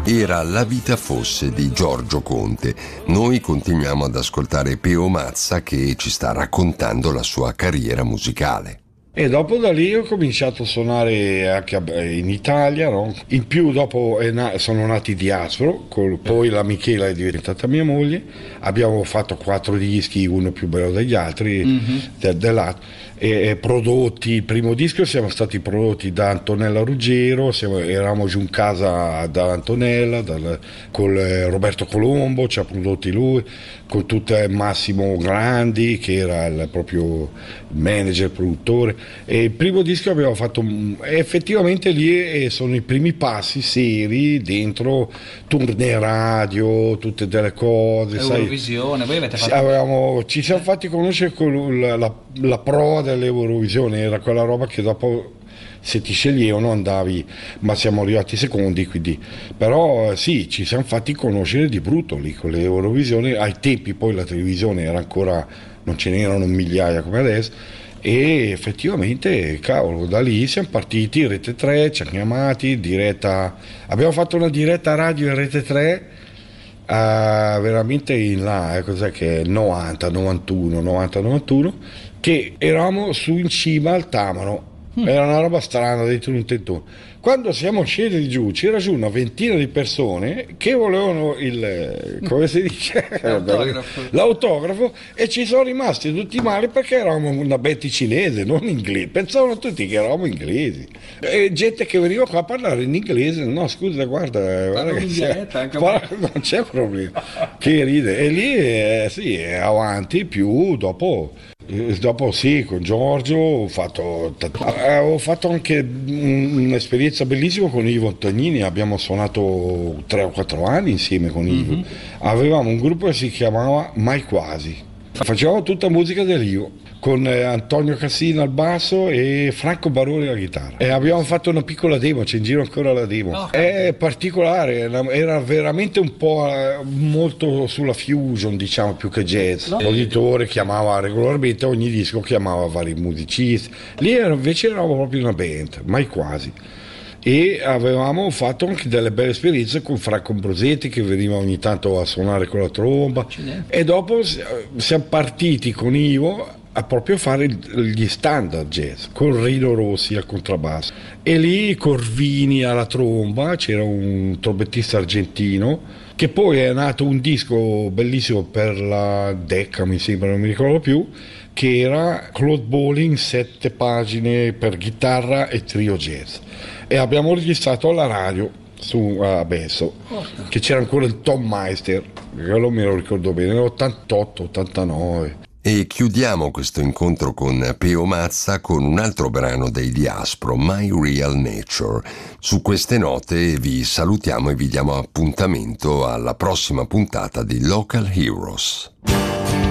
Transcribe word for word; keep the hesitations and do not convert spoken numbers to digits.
Era La vita fosse di Giorgio Conte. Noi continuiamo ad ascoltare Peo Mazza che ci sta raccontando la sua carriera musicale. E dopo da lì ho cominciato a suonare anche in Italia, no? In più dopo è na- sono nati Diaspro, col- poi la Michela è diventata mia moglie, abbiamo fatto quattro dischi, uno più bello degli altri, mm-hmm. de- dell'altro. E, e prodotti, il primo disco siamo stati prodotti da Antonella Ruggero, siamo, eravamo giù in casa da Antonella, dal, con eh, Roberto Colombo, ci ha prodotti lui, con tutto Massimo Grandi che era il proprio manager, produttore. E il primo disco abbiamo fatto, effettivamente lì sono i primi passi seri dentro tournée radio, tutte delle cose, Eurovisione, sai, voi avete fatto... avevamo, ci siamo fatti conoscere con la, la, la pro dell'Eurovisione, era quella roba che dopo se ti sceglievano andavi, ma siamo arrivati secondi, quindi però sì, ci siamo fatti conoscere di brutto lì con l'Eurovisione. Ai tempi poi la televisione era ancora, non ce n'erano migliaia come adesso, e effettivamente cavolo, da lì siamo partiti, Rete tre ci hanno chiamati, diretta, abbiamo fatto una diretta radio in Rete tre uh, veramente in là, eh, cos'è che è, novanta, novantuno, novanta, novantuno, che eravamo su in cima al Tamaro. Era una roba strana dentro un tentone. Quando siamo scesi giù c'era giù una ventina di persone che volevano il, come si dice, l'autografo. l'autografo, e ci sono rimasti tutti male perché eravamo una Betty cinese, non inglese. Pensavano tutti che eravamo inglesi, e gente che veniva qua a parlare in inglese. No, scusa, guarda, guarda che c'è, parla, non c'è problema, che ride. E lì eh, sì, è avanti più dopo. Dopo sì, con Giorgio ho fatto, ho fatto anche un'esperienza bellissima con Ivo Antognini, abbiamo suonato tre o quattro anni insieme con Ivo. Mm-hmm. Avevamo un gruppo che si chiamava Mai Quasi, facevamo tutta musica dell'Ivo, con Antonio Cassino al basso e Franco Baroni alla chitarra, e abbiamo fatto una piccola demo, c'è in giro ancora la demo. Oh, è particolare, era veramente un po' molto sulla fusion, diciamo, più che jazz. No. L'editore chiamava regolarmente, ogni disco chiamava vari musicisti, lì invece eravamo proprio una band, Mai Quasi. E avevamo fatto anche delle belle esperienze con Franco Ambrosetti che veniva ogni tanto a suonare con la tromba. E dopo siamo partiti con Ivo a proprio fare gli standard jazz con Rino Rossi al contrabbasso, e lì Corvini alla tromba, c'era un trombettista argentino, che poi è nato un disco bellissimo per la Decca, mi sembra, non mi ricordo più, che era Claude Bolling, sette pagine per chitarra e trio jazz, e abbiamo registrato alla radio su Abesso, oh, che c'era ancora il Tom Meister, quello me lo ricordo bene, nell'ottantotto ottantanove. E chiudiamo questo incontro con Peo Mazza con un altro brano dei Diaspro, My Real Nature. Su queste note vi salutiamo e vi diamo appuntamento alla prossima puntata di Local Heroes.